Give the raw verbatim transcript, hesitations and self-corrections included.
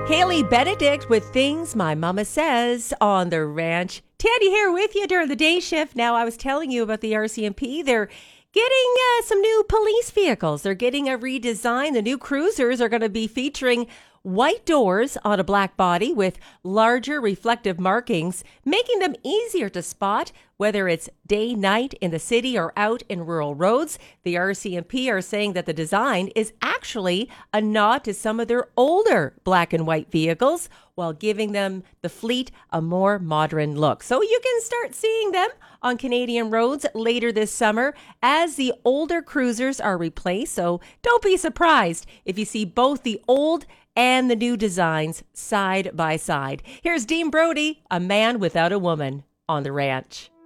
Haley Benedict with Things My Mama Says on the Ranch. Tandy here with you during the day shift. Now, I was telling you about the R C M P. They're getting uh, some new police vehicles. They're getting a redesign. The new cruisers are going to be featuring white doors on a black body with larger reflective markings, making them easier to spot, whether it's day, night, in the city or out in rural roads. The R C M P are saying that the design is actually a nod to some of their older black and white vehicles, while giving them, the fleet, a more modern look. So you can start seeing them on Canadian roads later this summer as the older cruisers are replaced. So don't be surprised if you see both the old and the new designs side by side. Here's Dean Brody, A Man Without a Woman, on the Ranch.